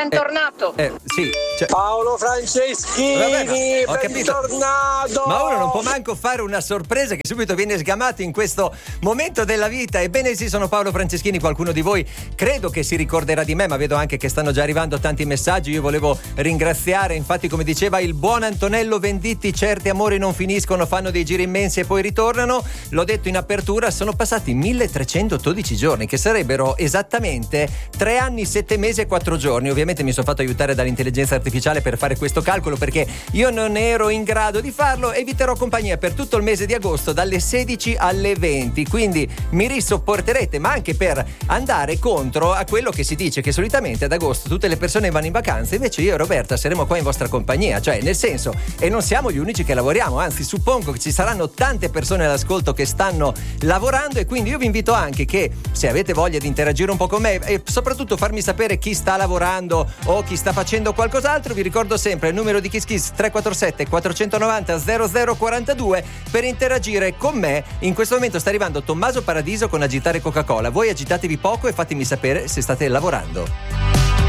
bentornato. Sì, Paolo Franceschini, ho capito. bentornato. Ma uno non può manco fare una sorpresa che subito viene sgamato in questo momento della vita. Ebbene sì, sono Paolo Franceschini, qualcuno di voi credo che si ricorderà di me, ma vedo anche che stanno già arrivando tanti messaggi. Io volevo ringraziare, infatti, come diceva il buon Antonello Venditti, certi amori non finiscono, fanno dei giri immensi e poi ritornano. L'ho detto in apertura, sono passati 1312 giorni, che sarebbero esattamente 3 anni, 7 mesi e 4 giorni. Ovviamente mi sono fatto aiutare dall'intelligenza artificiale per fare questo calcolo, perché io non ero in grado di farlo, e vi terrò compagnia per tutto il mese di agosto dalle 16 alle 20, quindi mi risopporterete, ma anche per andare contro a quello che si dice, che solitamente ad agosto tutte le persone vanno in vacanza. Invece io e Roberta saremo qua in vostra compagnia, cioè nel senso, e non siamo gli unici che lavoriamo, anzi suppongo che ci saranno tante persone all'ascolto che stanno lavorando, e quindi io vi invito anche che, se avete voglia di interagire un po' con me e soprattutto farmi sapere chi sta lavorando o chi sta facendo qualcos'altro, vi ricordo sempre il numero di Kiss Kiss 347 490 0042 per interagire con me. In questo momento sta arrivando Tommaso Paradiso con Agitare Coca-Cola. Voi agitatevi poco e fatemi sapere se state lavorando.